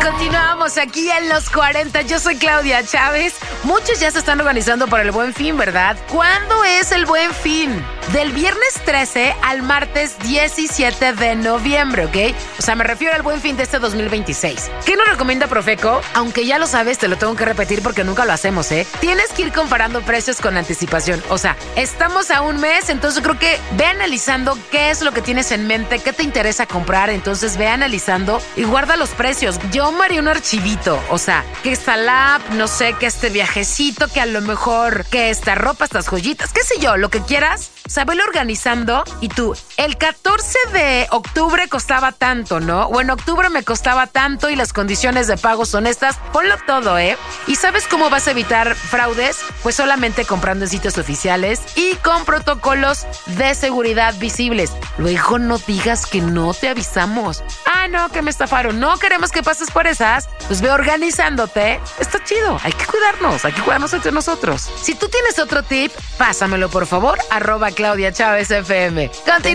Continuamos aquí en Los 40. Yo soy Claudia Chávez. Muchos ya se están organizando para el Buen Fin, ¿verdad? ¿Cuándo es el Buen Fin? Del viernes 13 al martes 17 de noviembre, ¿ok? O sea, me refiero al Buen Fin de este 2026. ¿Qué nos recomienda Profeco? Aunque ya lo sabes, te lo tengo que repetir porque nunca lo hacemos, ¿eh? Tienes que ir comparando precios con anticipación. O sea, estamos a un mes, entonces creo que ve analizando qué es lo que tienes en mente, qué te interesa comprar. Entonces ve analizando y guarda los precios. Yo me haría un archivito, o sea, que esta lap, no sé, que este viajecito, que a lo mejor, que esta ropa, estas joyitas, qué sé yo, lo que quieras. O sea, velo organizando y tú, el 14 de octubre costaba tanto, ¿no? O en octubre me costaba tanto y las condiciones de pago son estas. Ponlo todo, ¿eh? ¿Y sabes cómo vas a evitar fraudes? Pues solamente comprando en sitios oficiales y con protocolos de seguridad visibles. Luego no digas que no te avisamos. Ah, no, que me estafaron. No queremos que pases por esas. Pues ve organizándote. Está chido. Hay que cuidarnos entre nosotros. Si tú tienes otro tip, pásamelo por favor, @Claudia Chávez FM. Continúa.